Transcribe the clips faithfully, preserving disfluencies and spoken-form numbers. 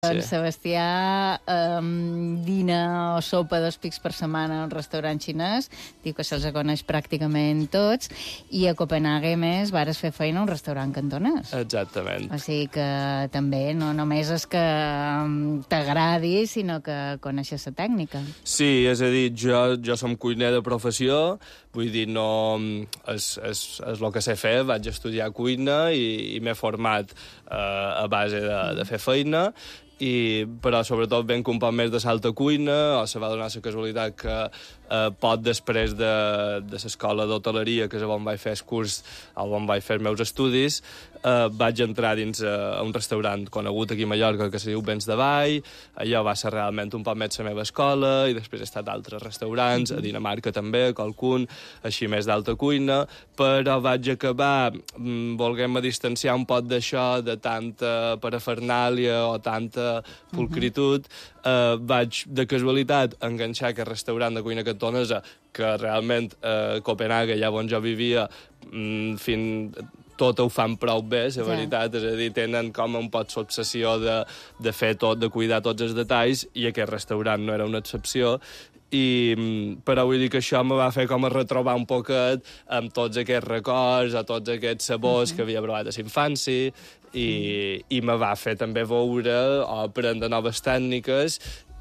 En Sí. Sebastià um, dina o sopa dos pics per setmana a un restaurant xinès, diu que se'ls coneix pràcticament tots, i a Copenhague, més, vares fer feina a un restaurant cantonès. Exactament. O sigui que també no només és que um, t'agradi, sinó que coneixes la tècnica. Sí, és a dir, jo, jo som cuiner de professió, vull dir, no... És, és, és el que sé fer, vaig estudiar cuina i, i m'he format eh, a base de, de fer feina, i, però sobretot venc un poc més de salta cuina, o se va donar la casualitat que eh, poc després de, de l'escola d'hoteleria, que és on vaig fer el curs, on vaig fer els meus estudis, eh, vaig entrar dins eh, un restaurant conegut aquí a Mallorca que se diu Vents de Vall. Allò va ser realment un poc més la meva escola, i després he estat a altres restaurants, a Dinamarca també, a qualcun, així més d'alta cuina, però vaig acabar mm, volent-me distanciar un poc d'això, de tanta parafernàlia o tanta pulcritud. Uh, vaig, de casualitat, enganxar aquest restaurant de cuina cantonesa, que realment a uh, Copenhague, allà on jo vivia, mm, fins tot ho fan prou bé, la veritat, és a dir, tenen com un pot l'obsessió de, de fer tot, de cuidar tots els detalls, i aquest restaurant no era una excepció. I, però vull dir que això me va fer com a retrobar un poquet amb tots aquests records, a tots aquests sabors uh -huh. que havia provat a l'infància, i, i me va fer també veure o aprendre noves tècniques,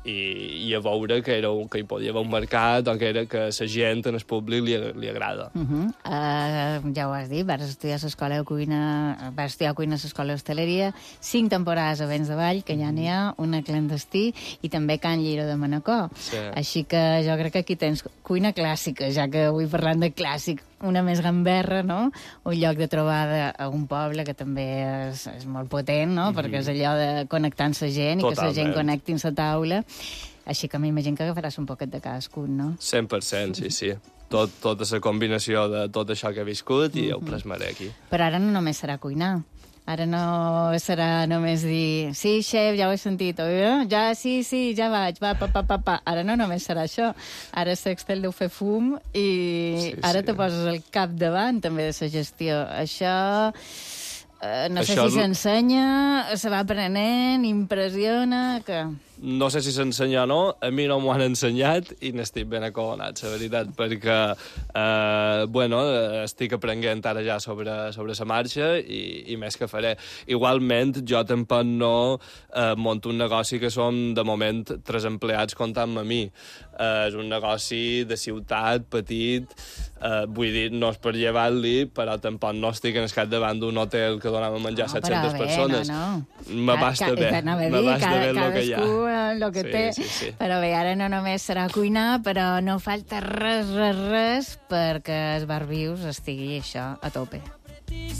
i, i a veure que, era un, que hi podia haver un mercat, o que era que la gent en el públic li, li agrada. Uh -huh. uh, ja ho has dit, vas estudiar a l'escola de cuina, vas estudiar cuina a l'escola d'hostaleria, cinc temporades a Vents de Vall, que ja n'hi ha, una clandestí, i també Can Lliro de Manacor. Sí. Així que jo crec que aquí tens cuina clàssica, ja que avui parlant de clàssic, una més gamberra, no? Un lloc de trobada a un poble que també és, és molt potent, no? Mm-hmm. Perquè és allò de connectar amb la gent, i que la gent connecti amb la taula. Així que m'imagino que agafaràs un poquet de cadascun, no? cent per cent, sí, sí. Tot, tota la combinació de tot això que he viscut, i mm-hmm. ho plasmaré aquí. Però ara no només serà cuinar. Ara no serà només dir sí, xef, ja ho he sentit, oi? Ja, sí, sí, ja vaig, va, pa, pa, pa, pa. Ara no només serà això. Ara Sextel deu fer fum, i sí, ara sí. te poses al capdavant també de la gestió. Això... Eh, no Això sé si s'ensenya, se va aprenent, impressiona, que... No sé si s'ensenya o no, a mi no m'ho han ensenyat i n'estic ben acogonat, la veritat, perquè, eh, bueno, estic aprenent ara ja sobre, sobre la marxa, i, i més que faré. Igualment, jo tampoc no eh, monto un negoci que som, de moment, tres empleats comptant-me a mi. Eh, és un negoci de ciutat, petit, eh, vull dir, no és per llevar-li, però tampoc no estic en el capdavant d'un hotel que donava a menjar no, set-centes bé, persones. No, no. M'abasta bé, m'abasta bé el que hi ha. El que sí, té, sí, sí. Però bé, ara no només serà cuinar, però no falta res, res, res perquè els barbius estigui això a tope.